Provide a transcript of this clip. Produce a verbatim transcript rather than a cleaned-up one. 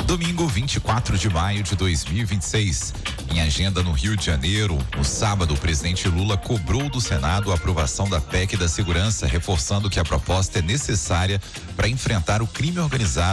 Domingo, vinte e quatro de maio de dois mil e vinte e seis. Em agenda no Rio de Janeiro, no sábado, o presidente Lula cobrou do Senado a aprovação da P E C da Segurança, reforçando que a proposta é necessária para enfrentar o crime organizado